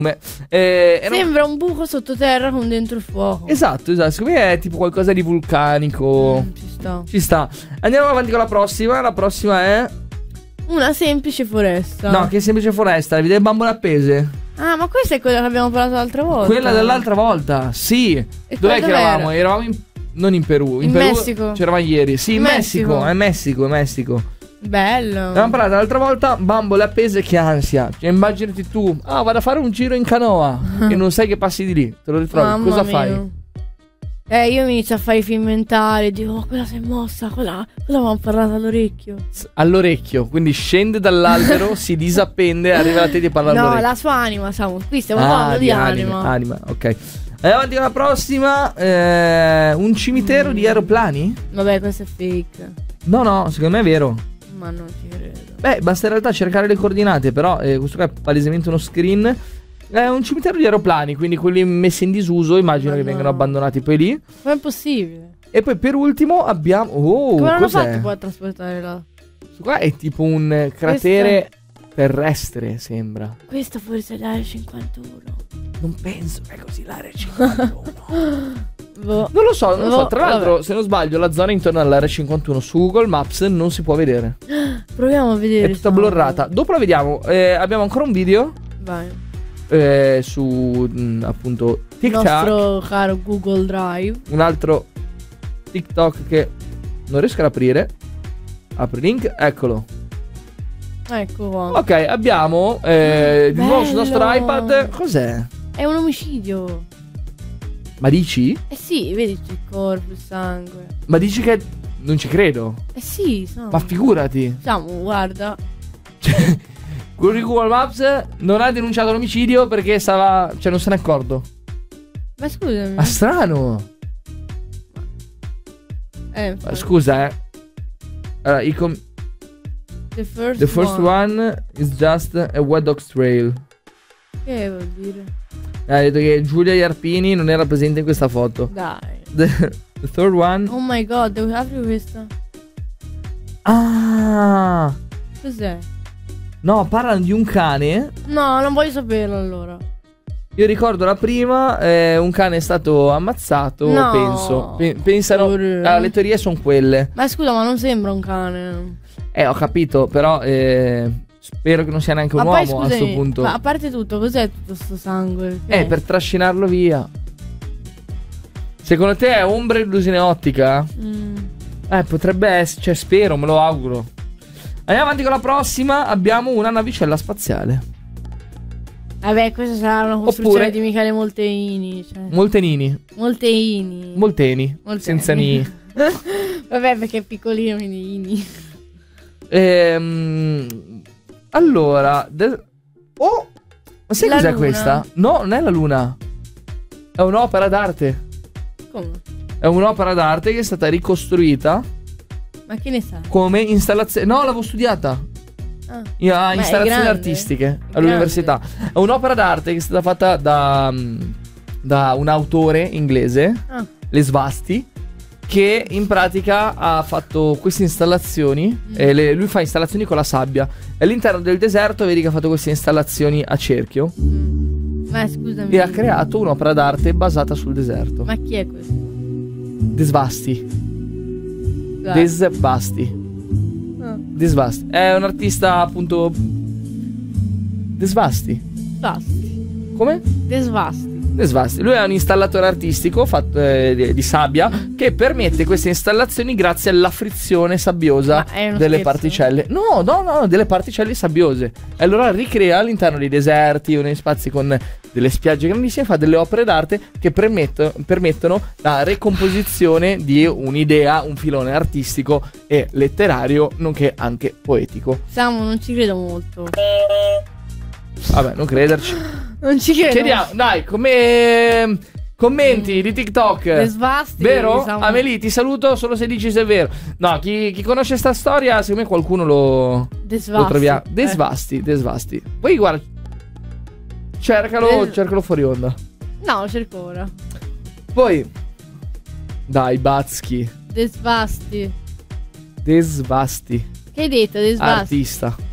Sembra un buco sottoterra con dentro il fuoco. Esatto. Secondo me è tipo qualcosa di vulcanico. Ci sta. Andiamo avanti con la prossima. La prossima è una semplice foresta. No, che semplice foresta. Vedi le bambole appese. Ah, ma questa è quella che abbiamo parlato l'altra volta. Quella dell'altra volta, sì. Dov'è che eravamo? Eravamo non in Perù. In Perù Messico. C'eravamo ieri. Sì, in Messico. È Messico. Bello. Abbiamo parlato l'altra volta. Bambole appese, che ansia. Cioè, immaginati tu. Vado a fare un giro in canoa e non sai che passi di lì. Te lo ritrovi. Mamma Cosa mia. fai? Io mi inizio a fare i film mentali. Dico, quella si è mossa. Cosa avevamo parlato all'orecchio? All'orecchio. Quindi scende dall'albero, si disappende, arriva a te e ti parla all'orecchio. No, la sua anima, qui stiamo parlando di anima. Anima, ok. Andiamo avanti con la prossima. Un cimitero di aeroplani? Vabbè, questo è fake. No, secondo me è vero. Ma non ci credo. Beh, basta in realtà cercare le coordinate. Però questo qua è palesemente uno screen. È un cimitero di aeroplani, quindi quelli messi in disuso. Immagino che vengano abbandonati poi lì. Ma è possibile. E poi per ultimo abbiamo come hanno cos'è? fatto poi a trasportare là? Questo qua è tipo un cratere terrestre, sembra. Questa forse è l'area 51. Non penso che è così l'area 51. Non lo so. Tra l'altro, se non sbaglio, la zona intorno all'area 51 su Google Maps non si può vedere. Proviamo a vedere. È tutta blurrata. Dopo la vediamo. Abbiamo ancora un video. Vai. Su appunto TikTok. Il nostro caro Google Drive. Un altro TikTok che non riesco ad aprire. Apri il link, eccolo. Ecco qua. Ok, abbiamo di nuovo sul nostro iPad. Cos'è? È un omicidio. Ma dici? Eh sì, vedi il corpo, il sangue. Ma dici che non ci credo. Eh sì, Ma figurati. Guarda. Quello di Google Maps non ha denunciato l'omicidio perché stava... Cioè non se n'è accorto. Ma scusami. Ma strano. Scusa, allora, The first one is just a wet dog's trail. Che vuol dire? Ha detto che Giulia Iarpini non era presente in questa foto. Dai. The third one. Oh my god, devo aprire questa. Ah. Cos'è? No, parlano di un cane. No, non voglio saperlo allora. Io ricordo la prima, un cane è stato ammazzato, no. Pensano, le teorie sono quelle. Ma scusa, ma non sembra un cane. Ho capito, però spero che non sia neanche un uomo, scusami, a questo punto. Ma a parte tutto, cos'è tutto sto sangue? Per trascinarlo via. Secondo te è ombra e illusione ottica? Potrebbe essere, cioè spero, me lo auguro. Andiamo avanti con la prossima. Abbiamo una navicella spaziale. Vabbè, questa sarà una costruzione di Michele Molteni, cioè. Molteni. Senza ni. Vabbè, perché è piccolino, quindi allora ma sai cos'è questa? No, non è la luna. È un'opera d'arte. Come? È un'opera d'arte che è stata ricostruita. Ma che ne sa? Come installazione. No, l'avevo studiata. Installazioni artistiche all'università. È un'opera d'arte che è stata fatta da un autore inglese, Les Vasti, che in pratica ha fatto queste installazioni. Lui fa installazioni con la sabbia. E all'interno del deserto vedi che ha fatto queste installazioni a cerchio. Ma scusami. E ha creato un'opera d'arte basata sul deserto. Ma chi è questo? Desvasti. È un artista appunto. Desvasti. Come? Desvasti. Lui è un installatore artistico fatto di sabbia che permette queste installazioni grazie alla frizione sabbiosa delle particelle. No, delle particelle sabbiose. E allora ricrea all'interno dei deserti o nei spazi con delle spiagge grandissime, fa delle opere d'arte che permettono la recomposizione di un'idea, un filone artistico e letterario, nonché anche poetico. Samu, non ci credo molto. Vabbè, non crederci. Non ci credo. Chiediamo, dai, come commenti di TikTok. Desvasti. Vero? Amelie, ti saluto solo se dici se è vero. No, chi conosce sta storia, secondo me qualcuno lo troviamo. Desvasti. Poi guarda, cercalo fuori onda. No, lo cerco ora. Poi dai, Batsky. Desvasti. Che hai detto? Desvasti. Artista.